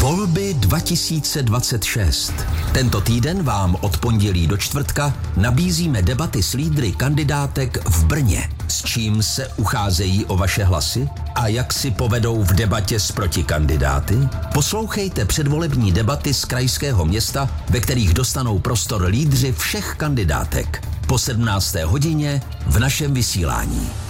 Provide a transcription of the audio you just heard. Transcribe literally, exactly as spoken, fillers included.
Volby dva tisíce dvacet šest. Tento týden vám od pondělí do čtvrtka nabízíme debaty s lídry kandidátek v Brně. S čím se ucházejí o vaše hlasy a jak si povedou v debatě s protikandidáty? Poslouchejte předvolební debaty z krajského města, ve kterých dostanou prostor lídři všech kandidátek. Po sedmnácté hodině v našem vysílání.